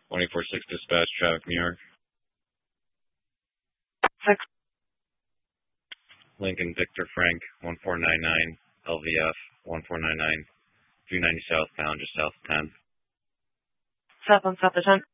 24-6 dispatch, traffic, New York. 6. Lincoln Victor Frank, 1499, LVF, 1499, 390 southbound, just south of 10. 7 South of 10.